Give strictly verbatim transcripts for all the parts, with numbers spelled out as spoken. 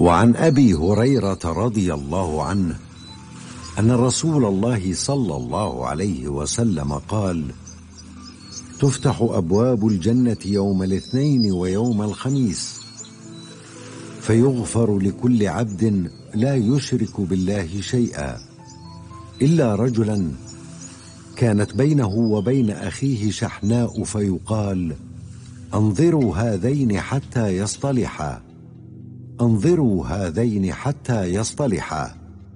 وعن أبي هريرة رضي الله عنه أن رسول الله صلى الله عليه وسلم قال: تفتح أبواب الجنة يوم الاثنين ويوم الخميس، فيغفر لكل عبد لا يشرك بالله شيئا إلا رجلا كانت بينه وبين أخيه شحناء، فيقال: أنظروا هذين حتى يصطلحا، أنظروا هذين حتى يصطلحا.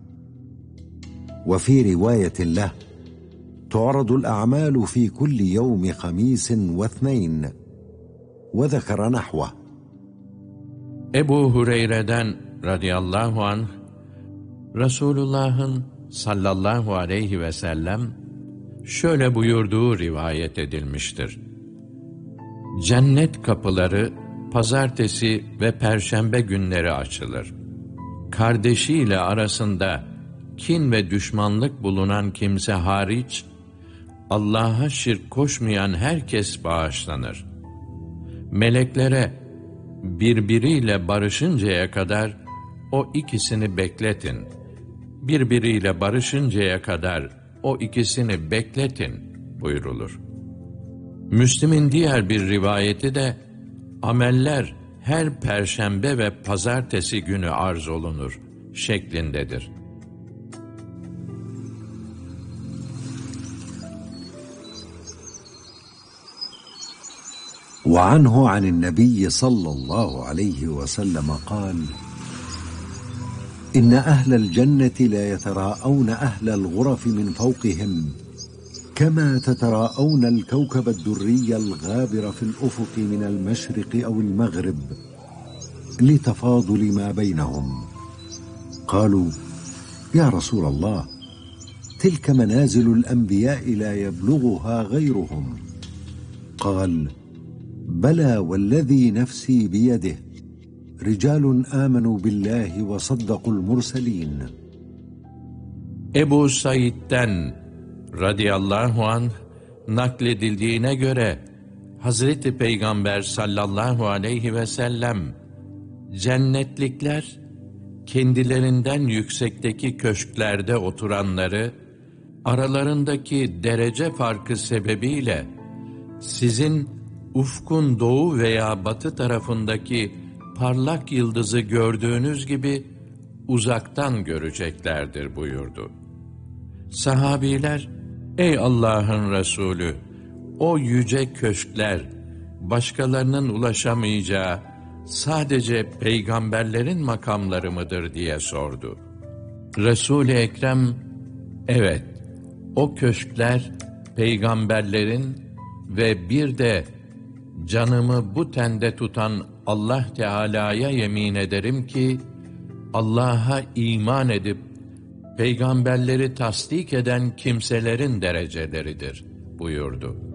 وفي رواية له: تعرض الأعمال في كل يوم خميس واثنين، وذكر نحوه. Ebu Hureyre'den radıyallahu anh, Resulullah'ın sallallahu aleyhi ve sellem şöyle buyurduğu rivayet edilmiştir: Cennet kapıları pazartesi ve perşembe günleri açılır. Kardeşiyle arasında kin ve düşmanlık bulunan kimse hariç, Allah'a şirk koşmayan herkes bağışlanır. Meleklere birbiriyle barışıncaya kadar o ikisini bekletin. Birbiriyle barışıncaya kadar o ikisini bekletin buyurulur. Müslim'in diğer bir rivayeti de, ameller her perşembe ve pazartesi günü arz olunur şeklindedir. وعنه عن النبي صلى الله عليه وسلم قال: إن أهل الجنة لا يتراءون أهل الغرف من فوقهم كما تتراءون الكوكب الدري الغابر في الأفق من المشرق أو المغرب لتفاضل ما بينهم. قالوا: يا رسول الله، تلك منازل الأنبياء لا يبلغها غيرهم. قال: بلى والذي نفسي بيده، رجال آمنوا بالله وصدقوا المرسلين. Ebu Said'den radıyallahu anh nakledildiğine göre Hazreti Peygamber sallallahu aleyhi ve sellem, cennetlikler kendilerinden yüksekteki köşklerde oturanları aralarındaki derece farkı sebebiyle sizin ufkun doğu veya batı tarafındaki parlak yıldızı gördüğünüz gibi uzaktan göreceklerdir buyurdu. Sahabiler, ey Allah'ın Resulü, o yüce köşkler başkalarının ulaşamayacağı sadece peygamberlerin makamları mıdır diye sordu. Resul-i Ekrem, evet, o köşkler peygamberlerin ve bir de canımı bu tende tutan Allah Teala'ya yemin ederim ki, Allah'a iman edip peygamberleri tasdik eden kimselerin dereceleridir buyurdu.